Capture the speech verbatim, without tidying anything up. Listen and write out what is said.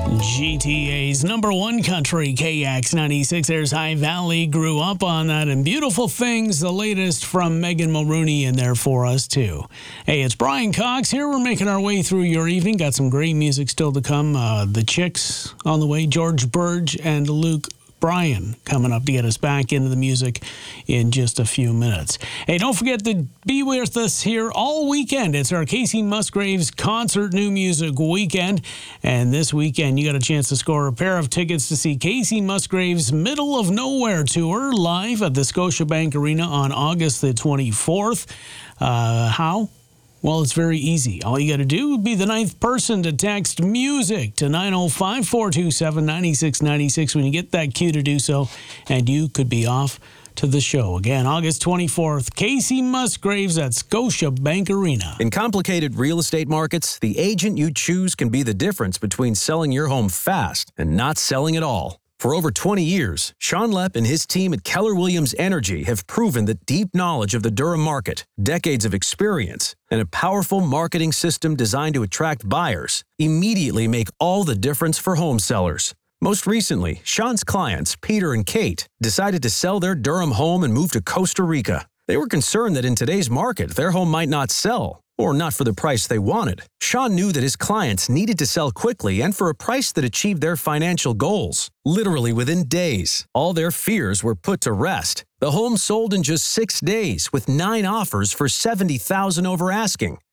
G T A's number one country, K X ninety-six. There's High Valley. Grew up on that. And Beautiful Things, the latest from Megan Mulrooney in there for us, too. Hey, it's Brian Cox here. We're making our way through your evening. Got some great music still to come. Uh, the Chicks on the way. George Burge and Luke Bryan coming up to get us back into the music in just a few minutes. Hey, don't forget to be with us here all weekend. It's our Casey Musgraves Concert New Music Weekend. And this weekend, you got a chance to score a pair of tickets to see Casey Musgraves' Middle of Nowhere Tour live at the Scotiabank Arena on August the twenty-fourth. Uh, how? Well, it's very easy. All you got to do would be the ninth person to text music to nine oh five, four two seven, nine six nine six when you get that cue to do so, and you could be off to the show. Again, August twenty-fourth, Casey Musgraves at Scotiabank Arena. In complicated real estate markets, the agent you choose can be the difference between selling your home fast and not selling at all. For over twenty years, Sean Lepp and his team at Keller Williams Energy have proven that deep knowledge of the Durham market, decades of experience, and a powerful marketing system designed to attract buyers immediately make all the difference for home sellers. Most recently, Sean's clients, Peter and Kate, decided to sell their Durham home and move to Costa Rica. They were concerned that in today's market, their home might not sell, or not for the price they wanted. Sean knew that his clients needed to sell quickly and for a price that achieved their financial goals. Literally within days, all their fears were put to rest. The home sold in just six days with nine offers for seventy thousand dollars over asking.